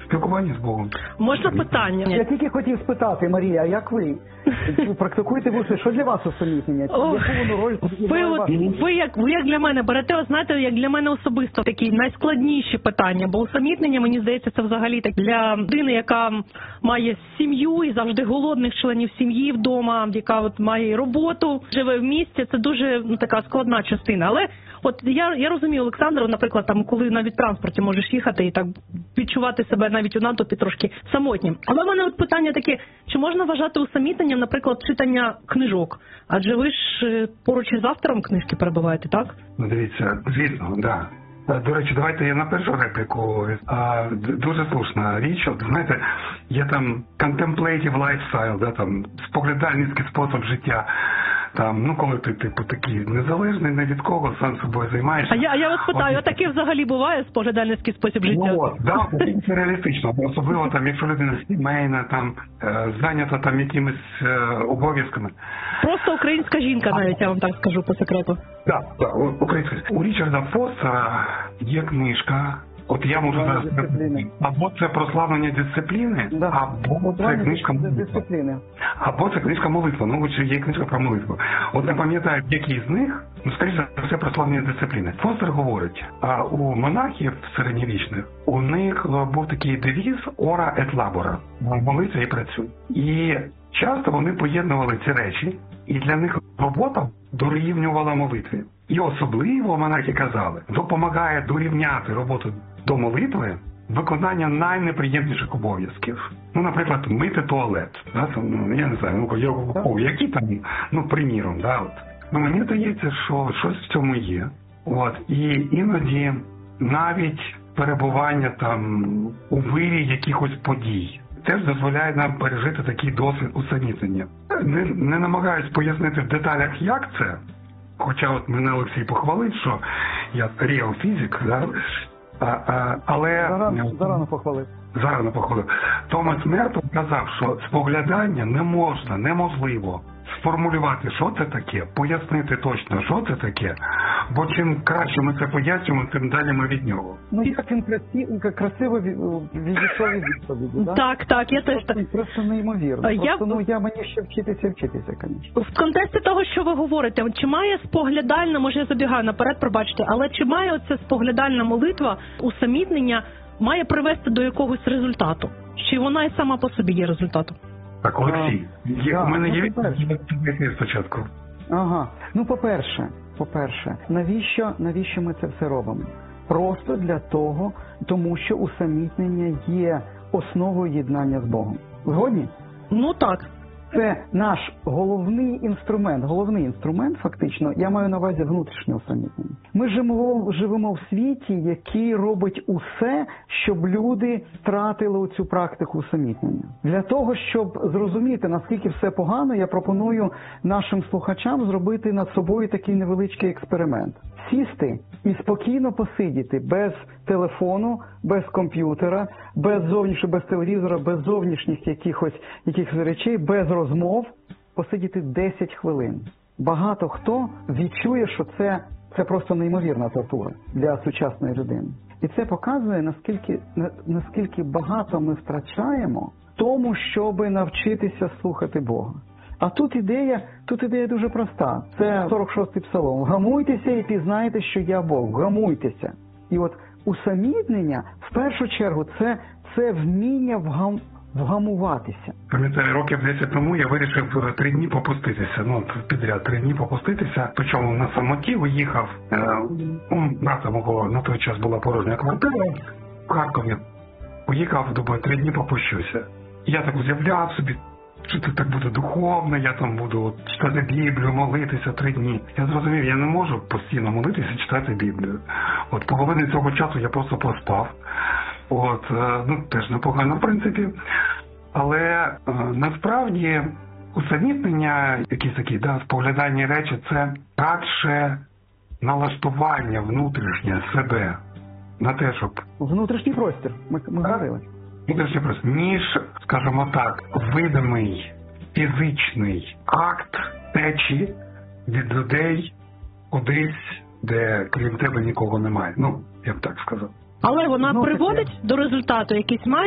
спілкування з Богом. Можна питання? Я тільки хотів спитати, Марія, а як ви? Практикуєте ви, що для вас усамітнення? Яку воно роль? Ви як для мене берете, знаєте, як для мене особисто такі найскладніші питання, бо усамітнення, мені здається, це взагалі так для людини, яка має сім'ю і завжди голодних членів сім'ї вдома, яка от має роботу, живе в місті, це дуже така складна частина. Але от я розумію Олександру, наприклад, там, коли навіть в транспорті можеш їхати і так відчувати себе навіть у натовпі трошки самотнім. Але в мене от питання таке, чи можна вважати усамітненням, наприклад, читання книжок? Адже ви ж поруч із автором книжки перебуваєте, так? Ну, дивіться, звісно, да. До речі, давайте я на першу репліку. Дуже слушна річ. От, знаєте, є там contemplative lifestyle, да, там, споглядальницький спосіб життя. Там, ну, коли ти, типу, такий незалежний, не від кого, сам собою займаєшся. А я вас питаю, а таке взагалі буває споглядальницький спосіб життя? Ну, да, це реалістично. Особливо, там, якщо людина сімейна, там, зайнята там якимись обов'язками. Просто українська жінка навіть, я вам так скажу по секрету. Так, українська. У Річарда Фостера є книжка. От я можу зараз сказати, або це прославлення дисципліни, або це книжка дисципліни. Або це книжка молитва. Ну, є книжка про молитву. От не пам'ятаю, який з них, ну, скоріше за все, прославлення дисципліни. Фостер говорить, а у монахів середньовічних, у них був такий девіз «Ора et labora» – молиться і працюй. І часто вони поєднували ці речі, і для них робота дорівнювала молитві. І особливо монахи казали, допомагає дорівняти роботу до молитви виконання найнеприємніших обов'язків. Ну, наприклад, мити туалет. Да? Ну, я не знаю, які там, ну, приміром. Да? От. Ну, мені здається, що щось в цьому є. От. І іноді навіть перебування там у вирі якихось подій теж дозволяє нам пережити такий досвід усамітнення. Не намагаюсь пояснити в деталях, як це. Хоча от мене Олексій похвалив, що я реал фізик, да? Але... Зарано похвалив. Зарано похвалив. Томас Мертон казав, що споглядання неможливо сформулювати, що це таке, пояснити точно, що це таке, бо чим краще ми це пояснюємо, тим далі ми від нього. Ну, як він красиво відійшов від відповіді, так? Так, я теж так. Просто неймовірно. Мені ще вчитися, звісно. В контексті того, що ви говорите, чи має споглядальна, може я забігаю наперед, пробачте, але чи має оця споглядальна молитва, усамітнення, має привести до якогось результату? Чи вона і сама по собі є результатом? Так, Олексій, у мене є відповідь спочатку. Ага. Ну, по-перше, навіщо ми це все робимо? Просто для того, тому що усамітнення є основою єднання з Богом. Згодні? Ну, так. Це наш головний інструмент, фактично, я маю на увазі внутрішнє усамітнення. Ми живемо в світі, який робить усе, щоб люди втратили цю практику усамітнення. Для того, щоб зрозуміти, наскільки все погано, я пропоную нашим слухачам зробити над собою такий невеличкий експеримент. Сісти і спокійно посидіти без телефону, без комп'ютера, без телевізора, без зовнішніх якихось речей, без розмов, посидіти 10 хвилин. Багато хто відчує, що це просто неймовірна тортура для сучасної людини. І це показує, наскільки багато ми втрачаємо в тому, щоб навчитися слухати Бога. А тут ідея дуже проста. Це 46-й псалом. Вгамуйтеся і пізнайте, що я Бог. Вгамуйтеся. І от усамітнення, в першу чергу, це вміння вгамуватися. Пам'ятаю, років 10 тому я вирішив 3 дні попуститися. Ну, підряд 3 дні попуститися. Причому на самоті виїхав. Брата мого на той час була порожня квартира в Харкові. Поїхав, думаю, 3 дні попущуся. І я так уявляв собі, що це так буде духовно, я там буду читати Біблію, молитися 3 дні. Я зрозумів, я не можу постійно молитися і читати Біблію. От половину цього часу я просто проспав. От, ну, теж непогано, в принципі. Але насправді усамітнення, якісь такі, споглядальні речі, це радше налаштування внутрішнє себе на те, щоб... Внутрішній простір, ми говорили. Внутрішній простір, ніж, скажімо так, видимий фізичний акт течі від людей кудись, де крім тебе нікого немає. Ну, я б так сказав. Але вона приводить до результату якийсь має?